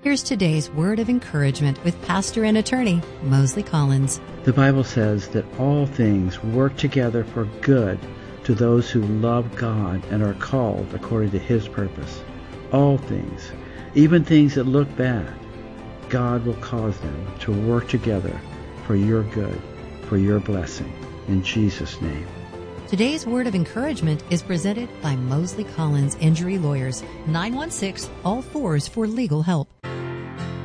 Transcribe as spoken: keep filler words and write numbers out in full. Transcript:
Here's today's word of encouragement with pastor and attorney Mosley Collins. The Bible says that all things work together for good to those who love God and are called according to His purpose. All things, even things that look bad, God will cause them to work together for your good, for your blessing. In Jesus' name. Today's word of encouragement is presented by Mosley Collins Injury Lawyers, nine one six, all fours for legal help.